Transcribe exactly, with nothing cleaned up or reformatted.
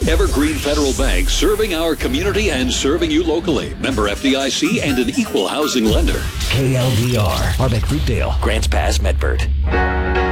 Evergreen Federal Bank, serving our community and serving you locally. Member F D I C and an equal housing lender. K L D R, Arbec Fruitdale, Grants Pass, Medford.